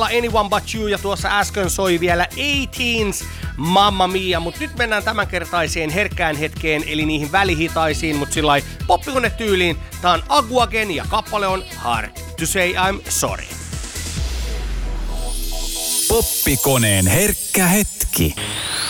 kuunnella Anyone But You ja tuossa äsken soi vielä 18s Mamma Mia, mutta nyt mennään tämänkertaiseen herkkään hetkeen, eli niihin välihitaisiin, mutta sillai poppikone-tyyliin. Tää on Aguagen ja kappale on Hard to Say I'm Sorry. Poppikoneen herkkä hetki.